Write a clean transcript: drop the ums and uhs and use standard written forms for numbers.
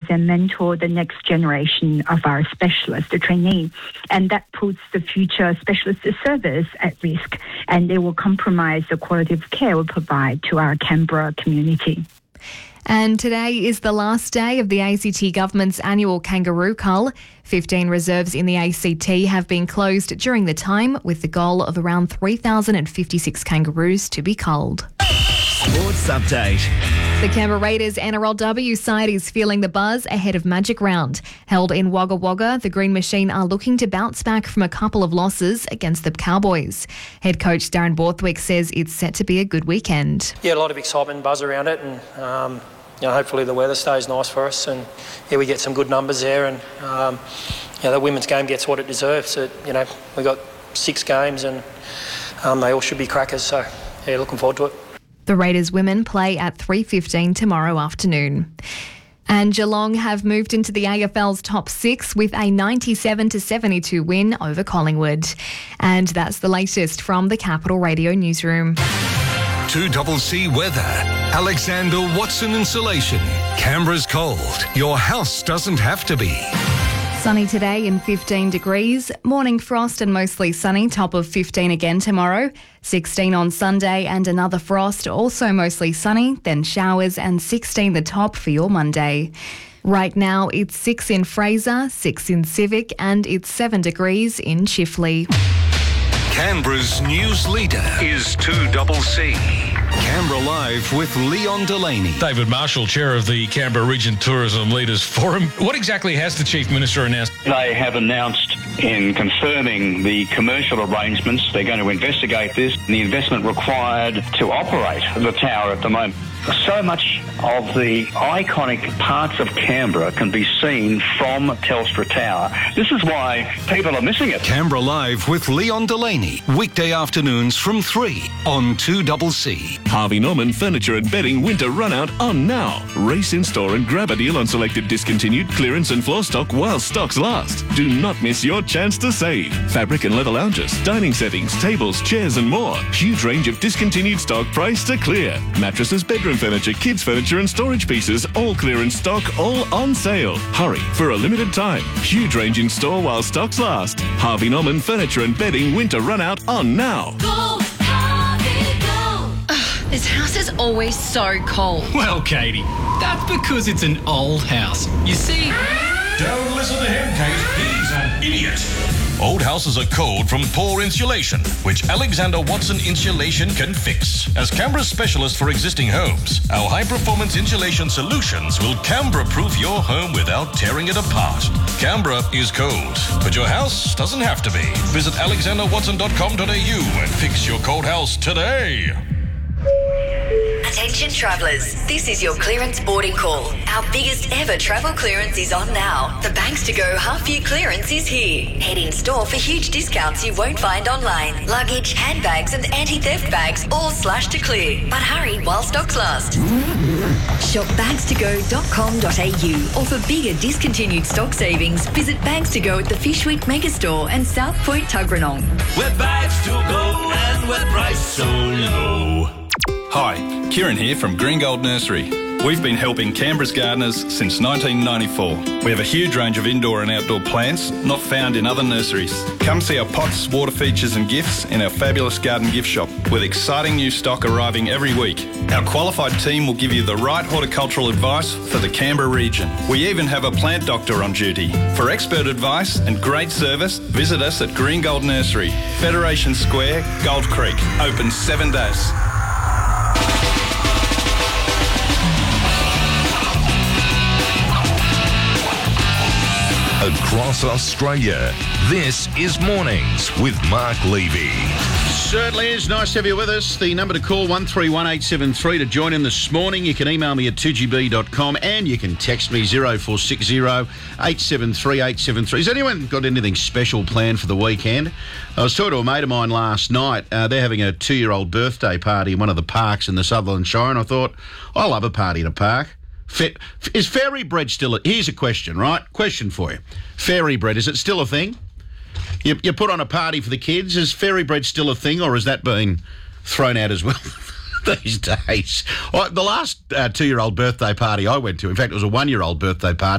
and mentor the next generation of our specialists, the trainee. And that puts the future specialist service at risk, and it will compromise the quality of care we provide to our Canberra community. And today is the last day of the ACT government's annual kangaroo cull. 15 reserves in the ACT have been closed during the time, with the goal of around 3,056 kangaroos to be culled. Sports update. The Canberra Raiders NRLW side is feeling the buzz ahead of Magic Round. Held in Wagga Wagga, the Green Machine are looking to bounce back from a couple of losses against the Cowboys. Head coach Darren Borthwick says it's set to be a good weekend. Yeah, a lot of excitement and buzz around it, and hopefully the weather stays nice for us, and we get some good numbers there, and the women's game gets what it deserves. We got 6 games, and they all should be crackers. So looking forward to it. The Raiders women play at 3:15 tomorrow afternoon. And Geelong have moved into the AFL's top 6 with a 97-72 win over Collingwood. And that's the latest from the Capital Radio newsroom. 2CC weather. Alexander Watson Insulation. Canberra's cold. Your house doesn't have to be. Sunny today and 15 degrees. Morning frost and mostly sunny, top of 15 again tomorrow. 16 on Sunday and another frost, also mostly sunny, then showers and 16 the top for your Monday. Right now it's 6 in Fraser, 6 in Civic and it's 7 degrees in Chifley. Canberra's news leader is 2CC. Canberra Live with Leon Delaney. David Marshall, chair of the Canberra Region Tourism Leaders Forum. What exactly has the Chief Minister announced? They have announced in confirming the commercial arrangements, they're going to investigate this, and the investment required to operate the tower at the moment. So much of the iconic parts of Canberra can be seen from Telstra Tower. This is why people are missing it. Canberra Live with Leon Delaney. Weekday afternoons from 3 on 2CC. Harvey Norman Furniture and Bedding winter runout on now. Race in store and grab a deal on selected discontinued clearance and floor stock while stocks last. Do not miss your chance to save. Fabric and leather lounges, dining settings, tables, chairs and more. Huge range of discontinued stock priced to clear. Mattresses, bedroom furniture, kids furniture and storage pieces, all clearance stock, all on sale. Hurry for a limited time. Huge range in store while stocks last. Harvey Norman Furniture and Bedding winter runout on now. Go, Harvey, go. This house is always so cold. Well, Katie, that's because it's an old house. You see... Don't listen to him, Kate. He's an idiot. Old houses are cold from poor insulation, which Alexander Watson Insulation can fix. As Canberra's specialist for existing homes, our high-performance insulation solutions will Canberra-proof your home without tearing it apart. Canberra is cold, but your house doesn't have to be. Visit alexanderwatson.com.au and fix your cold house today. Attention travellers, this is your clearance boarding call. Our biggest ever travel clearance is on now. The Banks to Go half-year clearance is here. Head in store for huge discounts you won't find online. Luggage, handbags and anti-theft bags all slashed to clear. But hurry while stocks last. Shop bankstogo.com.au or for bigger discontinued stock savings, visit Banks to Go at the Fishwick Megastore and South Point Tuggeranong. We're Bags to Go and we're priced so low. Hi, Kieran here from Green Gold Nursery. We've been helping Canberra's gardeners since 1994. We have a huge range of indoor and outdoor plants not found in other nurseries. Come see our pots, water features and gifts in our fabulous garden gift shop with exciting new stock arriving every week. Our qualified team will give you the right horticultural advice for the Canberra region. We even have a plant doctor on duty. For expert advice and great service, visit us at Green Gold Nursery, Federation Square, Gold Creek. Open 7 days. Across Australia, this is Mornings with Mark Levy. Certainly is. Nice to have you with us. The number to call, 131873 to join in this morning. You can email me at 2gb.com and you can text me 0460 873 873. Has anyone got anything special planned for the weekend? I was talking to a mate of mine last night. They're having a 2-year-old birthday party in one of the parks in the Sutherland Shire, and I thought, I love a party at a park. Is fairy bread still here's a question, right? Question for you. Fairy bread, is it still a thing? You put on a party for the kids. Is fairy bread still a thing, or has that been thrown out as well these days? The last 2-year-old birthday party I went to, in fact, it was a 1-year-old birthday party,